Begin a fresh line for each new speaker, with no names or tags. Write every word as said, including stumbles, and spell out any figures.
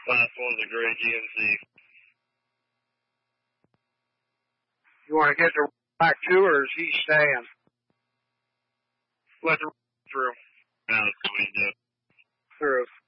Last one's a gray G M C.
You want to get the back too, or is he staying?
Let the through. No, that's what he did.
Through.